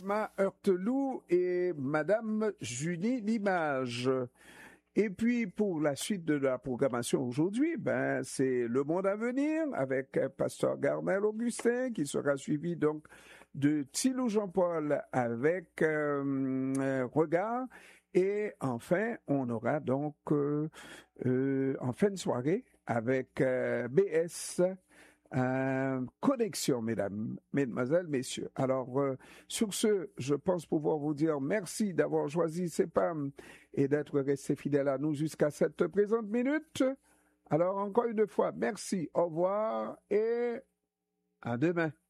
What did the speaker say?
Thomas Heurteloup et Madame Julie Limage. Et puis, pour la suite de la programmation aujourd'hui, c'est Le Monde à venir avec Pasteur Garnel Augustin qui sera suivi donc de Thilou Jean-Paul avec Regard. Et enfin, on aura donc en fin de soirée avec BS connexion, mesdemoiselles, messieurs. Alors, sur ce, je pense pouvoir vous dire merci d'avoir choisi CEPAM et d'être resté fidèle à nous jusqu'à cette présente minute. Alors, encore une fois, merci, au revoir et à demain.